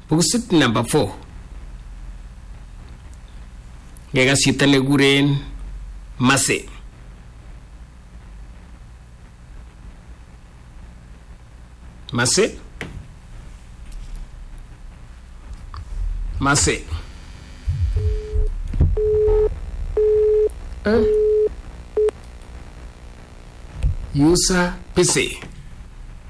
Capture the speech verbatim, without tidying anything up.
Boxit number four. Gega sitane guren Mase. Mase. Mase. Huh? Yusa Pise.